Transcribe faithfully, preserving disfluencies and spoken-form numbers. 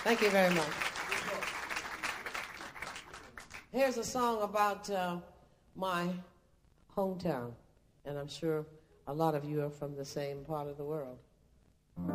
Thank you very much. Here's a song about uh, my hometown, and I'm sure a lot of you are from the same part of the world.